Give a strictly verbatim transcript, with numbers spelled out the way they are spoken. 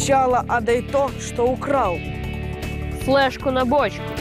Сначала отдай то, что украл. Флешку на бочку.